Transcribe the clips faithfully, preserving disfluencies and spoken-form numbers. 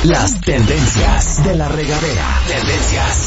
Las tendencias de la regadera. Tendencias.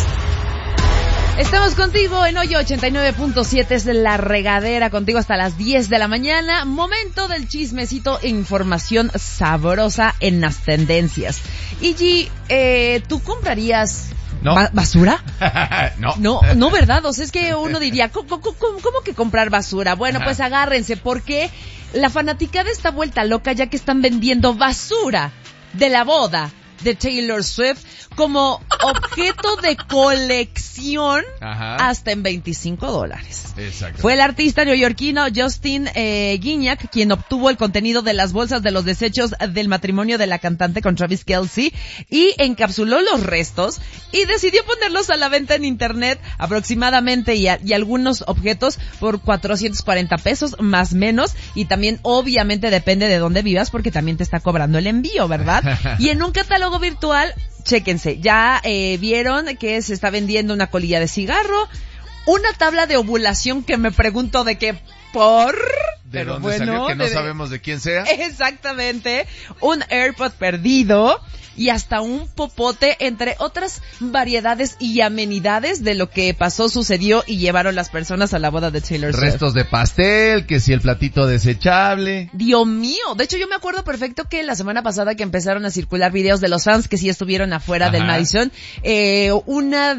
Estamos contigo en hoy ochenta y nueve punto siete, es La Regadera, contigo hasta las diez de la mañana. Momento del chismecito e información sabrosa en las tendencias. Y G, eh, ¿tú comprarías no. ba- basura? no. No, no, ¿verdad? O sea, es que uno diría, ¿cómo, cómo, cómo, cómo que comprar basura? Bueno, pues agárrense, porque la fanaticada está vuelta loca ya que están vendiendo basura de la boda de Taylor Swift como objeto de colección. Ajá. Hasta en veinticinco dólares. Exacto. Fue el artista neoyorquino Justin eh, Guignac quien obtuvo el contenido de las bolsas de los desechos del matrimonio de la cantante con Travis Kelce y encapsuló los restos y decidió ponerlos a la venta en internet aproximadamente y, a, y algunos objetos por cuatrocientos cuarenta pesos más menos, y también obviamente depende de dónde vivas porque también te está cobrando el envío, ¿verdad? Y en un catálogo virtual, chéquense, ya eh, vieron que se está vendiendo una colilla de cigarro, una tabla de ovulación que me pregunto de qué por... ¿De pero dónde bueno, salió? Que no de, sabemos de quién sea. Exactamente. Un AirPod perdido y hasta un popote, entre otras variedades y amenidades de lo que pasó, sucedió y llevaron las personas a la boda de Taylor Swift. Restos de pastel, que si el platito desechable. Dios mío. De hecho, yo me acuerdo perfecto que la semana pasada que empezaron a circular videos de los fans que sí estuvieron afuera. Ajá. Del Madison, eh, una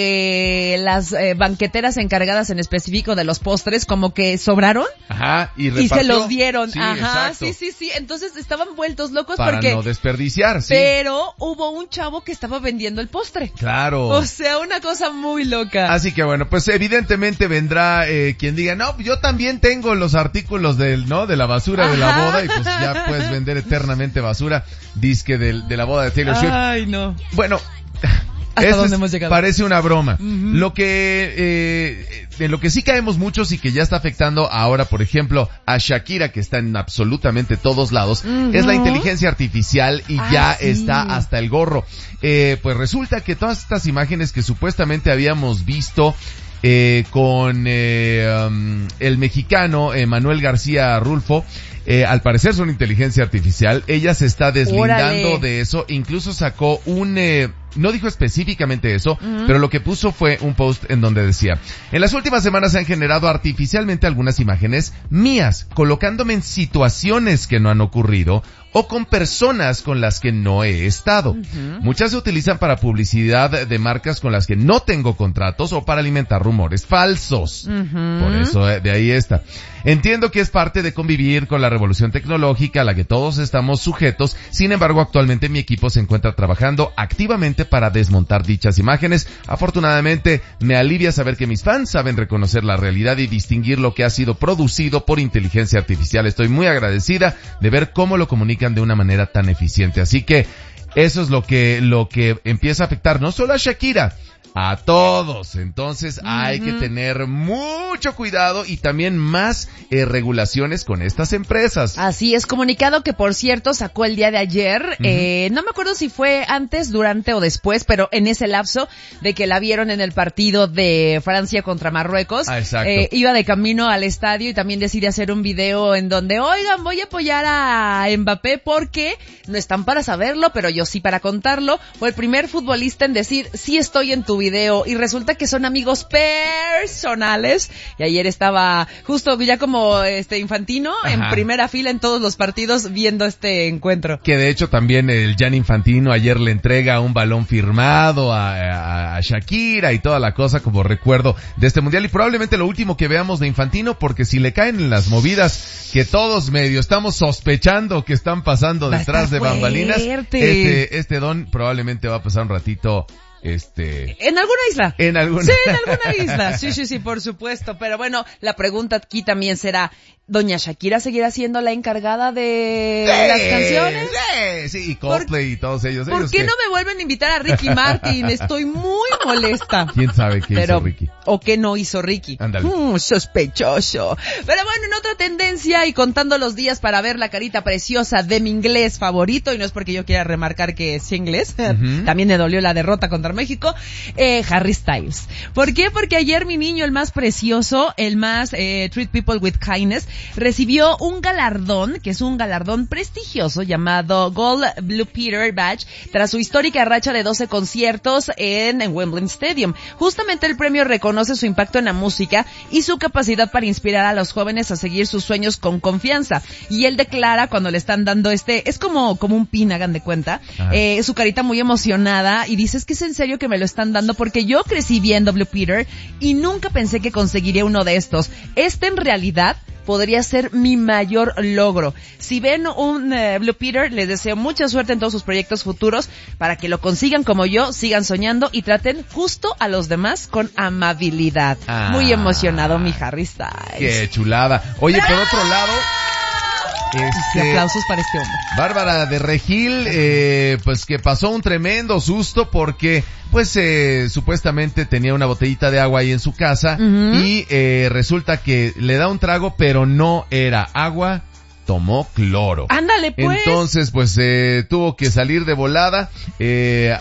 de las eh, banqueteras encargadas en específico de los postres como que sobraron. Ajá. Y, y se los dieron. Sí, Ajá. exacto. Sí, sí, sí. Entonces estaban vueltos locos para porque... no desperdiciar, sí. Pero hubo un chavo que estaba vendiendo el postre. Claro. O sea, una cosa muy loca. Así que bueno, pues evidentemente vendrá eh, quien diga, no, yo también tengo los artículos del, ¿no? De la basura. Ajá. De la boda, y pues ya puedes vender eternamente basura, disque del, de la boda de Taylor Swift. Ay, no. Bueno... ¿Hasta Eso dónde es, hemos llegado? Parece una broma. Uh-huh. Lo que, eh, de lo que sí caemos muchos y que ya está afectando ahora, por ejemplo, a Shakira, que está en absolutamente todos lados, uh-huh. es la inteligencia artificial y ah, ya sí. está hasta el gorro. Eh, pues resulta que todas estas imágenes que supuestamente habíamos visto, eh, con, eh, um, el mexicano, eh, Manuel García Rulfo, Eh, al parecer son inteligencia artificial. Ella se está deslindando Órale. de eso. Incluso sacó un... Eh, no dijo específicamente eso, uh-huh. pero lo que puso fue un post en donde decía: en las últimas semanas se han generado artificialmente algunas imágenes mías, colocándome en situaciones que no han ocurrido o con personas con las que no he estado. Uh-huh. Muchas se utilizan para publicidad de marcas con las que no tengo contratos o para alimentar rumores falsos. Uh-huh. Por eso, de ahí está. Entiendo que es parte de convivir con la revolución tecnológica a la que todos estamos sujetos. Sin embargo, actualmente mi equipo se encuentra trabajando activamente para desmontar dichas imágenes. Afortunadamente, me alivia saber que mis fans saben reconocer la realidad y distinguir lo que ha sido producido por inteligencia artificial. Estoy muy agradecida de ver cómo lo comunican de una manera tan eficiente. Así que eso es lo que, lo que empieza a afectar no solo a Shakira, a todos. Entonces uh-huh. hay que tener mucho cuidado y también más eh, regulaciones con estas empresas. Así es, comunicado que por cierto sacó el día de ayer, uh-huh. eh, no me acuerdo si fue antes, durante o después, pero en ese lapso de que la vieron en el partido de Francia contra Marruecos. Ah, exacto. Eh, iba de camino al estadio y también decide hacer un video en donde, oigan, voy a apoyar a Mbappé porque no están para saberlo, pero yo sí para contarlo. Fue el primer futbolista en decir, sí estoy en tu video, y resulta que son amigos personales, y ayer estaba justo ya como este Infantino Ajá. en primera fila en todos los partidos viendo este encuentro. Que de hecho también el Gianni Infantino ayer le entrega un balón firmado a, a, a Shakira y toda la cosa como recuerdo de este mundial, y probablemente lo último que veamos de Infantino, porque si le caen en las movidas que todos medio estamos sospechando que están pasando detrás de bambalinas, este, este don probablemente va a pasar un ratito Este... En alguna isla. En alguna. Sí, en alguna isla. Sí, sí, sí, por supuesto. Pero bueno, la pregunta aquí también será, ¿doña Shakira seguirá siendo la encargada de sí, las canciones? Sí, sí, y Coldplay y todos ellos. ¿Por ellos qué que... no me vuelven a invitar a Ricky Martin? Estoy muy molesta. ¿Quién sabe qué Pero, hizo Ricky? ¿O qué no hizo Ricky? Ándale. Mm, sospechoso. Pero bueno, en otra tendencia y contando los días para ver la carita preciosa de mi inglés favorito, y no es porque yo quiera remarcar que es inglés, uh-huh. también me dolió la derrota contra México, eh, Harry Styles. ¿Por qué? Porque ayer mi niño, el más precioso, el más eh, treat people with kindness, recibió un galardón, que es un galardón prestigioso llamado Gold Blue Peter Badge, tras su histórica racha de doce conciertos en, en Wembley Stadium. Justamente el premio reconoce su impacto en la música y su capacidad para inspirar a los jóvenes a seguir sus sueños con confianza. Y él declara cuando le están dando este, es como, como un pin, hagan de cuenta, eh, su carita muy emocionada y dice, es que es en serio que me lo están dando porque yo crecí viendo Blue Peter y nunca pensé que conseguiría uno de estos. Este en realidad podría ser mi mayor logro. Si ven un uh, Blue Peter, les deseo mucha suerte en todos sus proyectos futuros para que lo consigan como yo, sigan soñando y traten justo a los demás con amabilidad. Ah, muy emocionado mi Harry Styles. Qué chulada. Oye, por otro lado... Este, y aplausos para este hombre. Bárbara de Regil, eh, pues que pasó un tremendo susto porque, pues, eh, supuestamente tenía una botellita de agua ahí en su casa uh-huh. y eh, resulta que le da un trago, pero no era agua, tomó cloro. Ándale, pues. Entonces, pues, eh, tuvo que salir de volada, eh,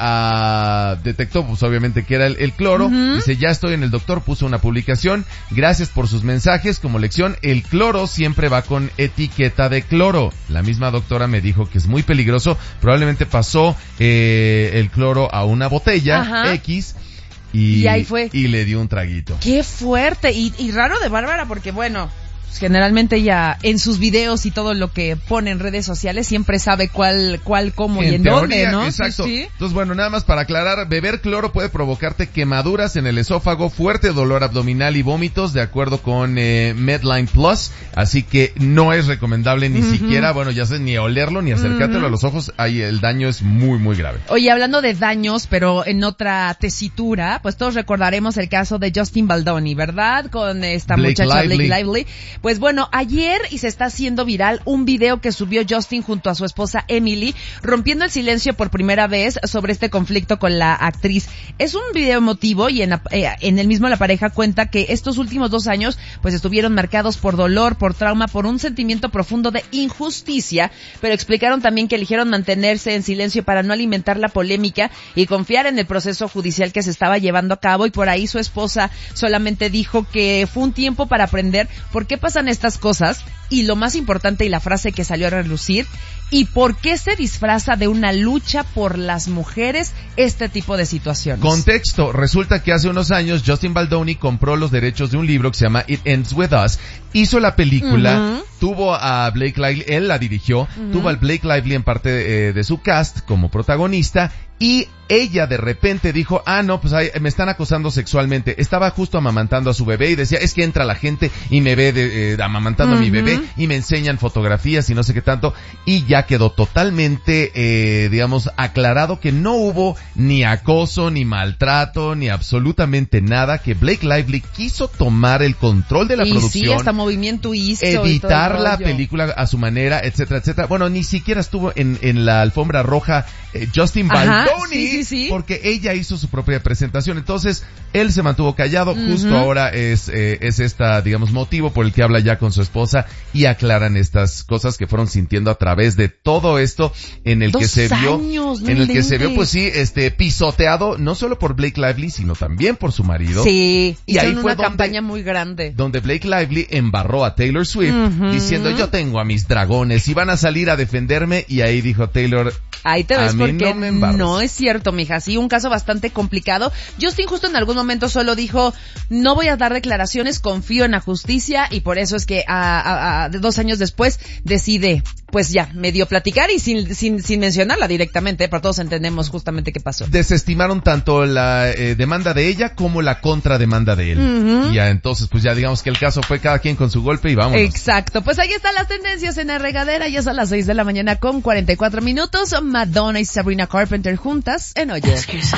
a, detectó, pues, obviamente que era el, el cloro. Uh-huh. Dice, ya estoy en el doctor, puso una publicación. Gracias por sus mensajes. Como lección, el cloro siempre va con etiqueta de cloro. La misma doctora me dijo que es muy peligroso. Probablemente pasó, eh, el cloro a una botella Ajá. X. Y, y ahí fue. Y le dio un traguito. Qué fuerte. Y, y raro de Bárbara porque, bueno... generalmente ella en sus videos y todo lo que pone en redes sociales siempre sabe cuál, cuál, cómo en y en teoría, dónde, ¿no? Exacto. Sí, sí. Entonces, bueno, nada más para aclarar, beber cloro puede provocarte quemaduras en el esófago, fuerte dolor abdominal y vómitos, de acuerdo con eh, Medline Plus, así que no es recomendable ni uh-huh. siquiera, bueno, ya sé, ni olerlo, ni acercártelo uh-huh. a los ojos, ahí el daño es muy, muy grave. Oye, hablando de daños, pero en otra tesitura, pues todos recordaremos el caso de Justin Baldoni, ¿verdad? Con esta Blake muchacha Lively. Blake Lively. Pues bueno, ayer y se está haciendo viral un video que subió Justin junto a su esposa Emily, rompiendo el silencio por primera vez sobre este conflicto con la actriz. Es un video emotivo y en, eh, en el mismo la pareja cuenta que estos últimos dos años pues estuvieron marcados por dolor, por trauma, por un sentimiento profundo de injusticia, pero explicaron también que eligieron mantenerse en silencio para no alimentar la polémica y confiar en el proceso judicial que se estaba llevando a cabo, y por ahí su esposa solamente dijo que fue un tiempo para aprender por qué pasan estas cosas y lo más importante y la frase que salió a relucir, y por qué se disfraza de una lucha por las mujeres este tipo de situaciones. Contexto, resulta que hace unos años Justin Baldoni compró los derechos de un libro que se llama It Ends With Us, hizo la película, uh-huh. tuvo a Blake Lively, él la dirigió, uh-huh. tuvo a Blake Lively en parte eh, de su cast como protagonista, y ella de repente dijo, ah, no, pues ay, me están acosando sexualmente. Estaba justo amamantando a su bebé y decía, es que entra la gente y me ve de, eh, amamantando uh-huh. a mi bebé y me enseñan fotografías y no sé qué tanto. Y ya quedó totalmente, eh, digamos, aclarado que no hubo ni acoso, ni maltrato, ni absolutamente nada, que Blake Lively quiso tomar el control de la y producción. Sí, hasta movimiento hizo. Editar y todo la película a su manera, etcétera, etcétera. Bueno, ni siquiera estuvo en, en la alfombra roja eh, Justin Baldoni. Sí, sí, sí. Porque ella hizo su propia presentación. Entonces, él se mantuvo callado. Uh-huh. Justo ahora es, eh, es esta, digamos, motivo por el que habla ya con su esposa y aclaran estas cosas que fueron sintiendo a través de todo esto en el Dos que se vio, años, en el que se vio, pues sí, este, pisoteado, no solo por Blake Lively, sino también por su marido. Sí. Y ahí fue una donde, campaña muy grande. Donde Blake Lively embarró a Taylor Swift, uh-huh. diciendo, yo tengo a mis dragones y van a salir a defenderme, y ahí dijo Taylor, ahí te ves, porque no, no es cierto, mija. Sí, un caso bastante complicado. Justin justo en algún momento solo dijo, no voy a dar declaraciones, confío en la justicia, y por eso es que a, a, a dos años después decide, pues ya, medio platicar y sin sin sin mencionarla directamente, pero todos entendemos justamente qué pasó. Desestimaron tanto la eh, demanda de ella como la contrademanda de él. Uh-huh. Y ya entonces, pues ya digamos que el caso fue cada quien con su golpe y vámonos. Exacto. Pues ahí están las tendencias en la regadera. Ya son las seis de la mañana con cuarenta y cuatro minutos. Madonna y Sabrina Carpenter juntas en Oye.